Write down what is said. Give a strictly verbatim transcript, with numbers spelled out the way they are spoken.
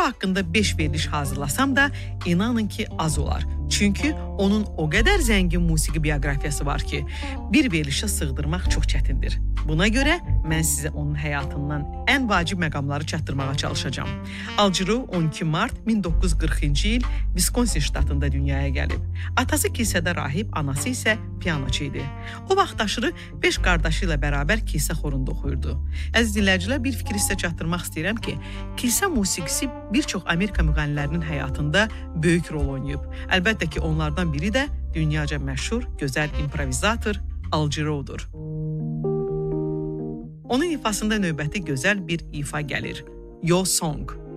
haqqında beş veriliş hazırlasam da inanın ki az olar. Çünki onun o qədər zəngin musiqi bioqrafiyası var ki, bir verilişə sığdırmaq çox çətindir. Buna görə mən sizə onun həyatından ən vacib məqamları çatdırmağa çalışacağam. Al Jarreau on iki mart min doqquz yüz qırxıncı il Viskonsin ştatında dünyaya gəlib. Atası kilsədə rahib, anası isə pianoçu idi. O vaxtaşırı beş qardaşı ilə bərabər kilsə xorunda oxuyurdu. Əziz dinləyicilər, bir fikri sizə çatdırmaq istəyirəm ki, kilsə musiqisi bir çox Amerika müğənnilərinin həyatında böyük rol oynayıb. Əlbəttə ki, onlardan biri də dünyaca məşhur, gözəl improvizator Al Jarreau'dur. Onun ifasında növbəti gözəl bir ifa gəlir. Your Song.